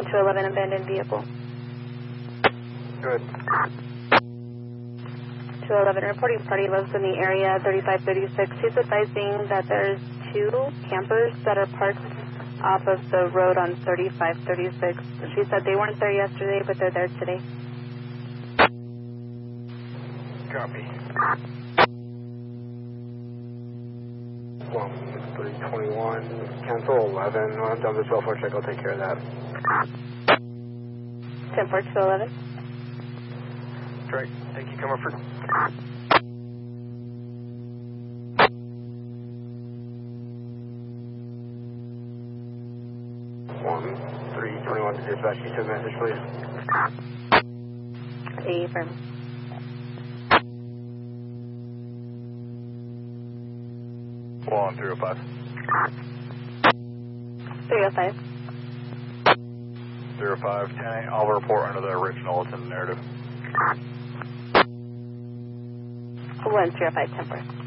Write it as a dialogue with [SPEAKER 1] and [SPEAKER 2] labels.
[SPEAKER 1] 211 abandoned vehicle.
[SPEAKER 2] Good.
[SPEAKER 1] 211 reporting party lives in the area 3536. She's advising that there's two campers that are parked off of the road on 3536. She said they weren't there yesterday, but they're there today.
[SPEAKER 2] Copy. 321, cancel 11. When I'm done with 12-4 check, I'll take care of that.
[SPEAKER 1] 10-4-211.
[SPEAKER 2] Great. Thank you, Comerford. One, 321 to dispatch. You send a message, please.
[SPEAKER 1] Affirm.
[SPEAKER 2] On 305.
[SPEAKER 1] 305.
[SPEAKER 2] 305, 10-8. I'll report under the original. It's in the narrative.
[SPEAKER 1] 105, 10-4.